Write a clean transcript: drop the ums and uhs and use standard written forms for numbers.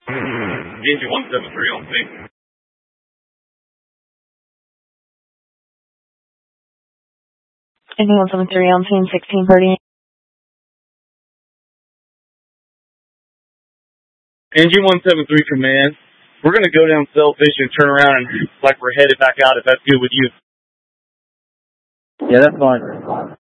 Engine 173 on sync. Engine 173 on scene, 1630. Engine 173 command. We're going to go down Sailfish and turn around and like we're headed back out if that's good with you. Yeah, that's fine.